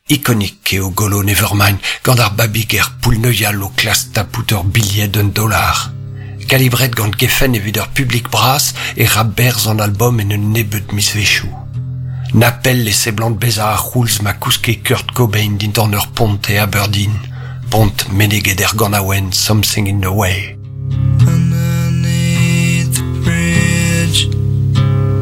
iconique eo golo nevermind, gant ar babig poulneuial o klas tapout ur billet $1. Kalibret gant gefen evit ur publik bras e raberz an album en un nebeud misvechou. N'appel les seblant beza ar c'houlz ma kouske Kurt Cobain dintan ur pont e Aberdeen. Pont meneget gant awen Something in the Way. Underneath the bridge